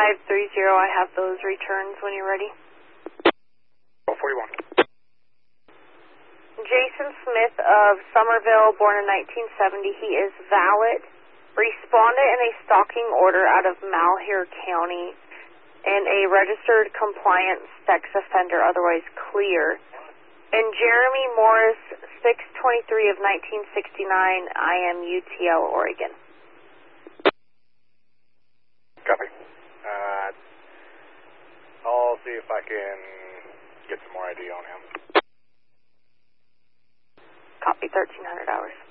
I have those returns when you're ready. 41. Jason Smith of Somerville, born in 1970. He is valid. Responded in a stalking order out of Malheur County and a registered compliant sex offender, otherwise clear. And Jeremy Morris, 6/23 of 1969, I am UTL, Oregon. Copy. I'll see if I can get some more ID on him. Copy, 1,300 hours.